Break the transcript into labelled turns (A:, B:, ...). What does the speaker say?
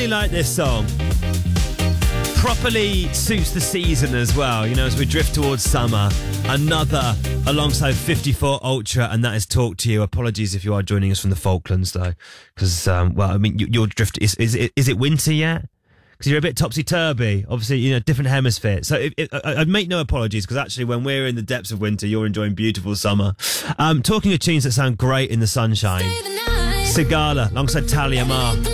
A: like this song. Properly suits the season as well, you know, as we drift towards summer. Another alongside 54 Ultra, and that is Talk to You. Apologies if you are joining us from the Falklands, though, because, well, I mean, your drift is it winter yet? Because you're a bit topsy-turvy, obviously, you know, different hemisphere. So I'd make no apologies, because actually when we're in the depths of winter, you're enjoying beautiful summer. Talking of tunes that sound great in the sunshine, Sigala alongside Talia Mar.